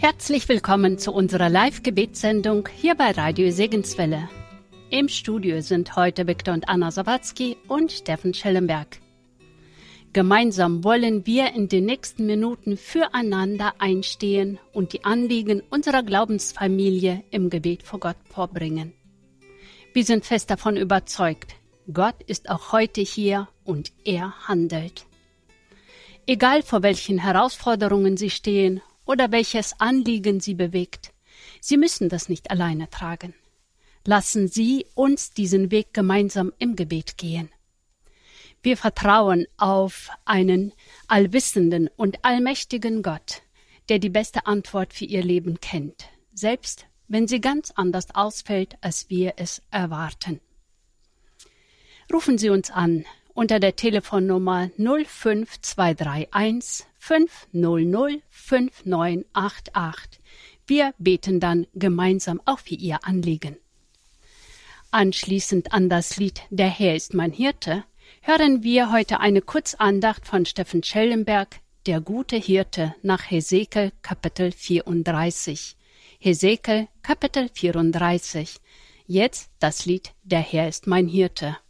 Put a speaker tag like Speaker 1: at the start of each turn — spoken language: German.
Speaker 1: Herzlich willkommen zu unserer Live-Gebetssendung hier bei Radio Segenswelle. Im Studio sind heute Viktor und Anna Sawatzki und Steffen Schellenberg. Gemeinsam wollen wir in den nächsten Minuten füreinander einstehen und die Anliegen unserer Glaubensfamilie im Gebet vor Gott vorbringen. Wir sind fest davon überzeugt, Gott ist auch heute hier und er handelt. Egal vor welchen Herausforderungen Sie stehen oder welches Anliegen Sie bewegt, Sie müssen das nicht alleine tragen. Lassen Sie uns diesen Weg gemeinsam im Gebet gehen. Wir vertrauen auf einen allwissenden und allmächtigen Gott, der die beste Antwort für Ihr Leben kennt, selbst wenn sie ganz anders ausfällt, als wir es erwarten. Rufen Sie uns an unter der Telefonnummer 05231 500 5988. Wir beten dann gemeinsam auch für Ihr Anliegen. Anschließend an das Lied »Der Herr ist mein Hirte« hören wir heute eine Kurzandacht von Steffen Schellenberg, der gute Hirte, nach Hesekiel Kapitel 34. Hesekiel Kapitel 34. Jetzt das Lied »Der Herr ist mein Hirte«.